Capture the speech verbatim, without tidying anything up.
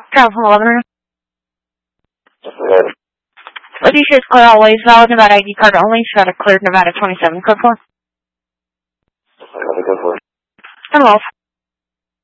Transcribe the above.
Travel from eleven. What you should clear always valid Nevada I D card only. Got a cleared Nevada twenty-seven code for. Copy, code for. I'm off.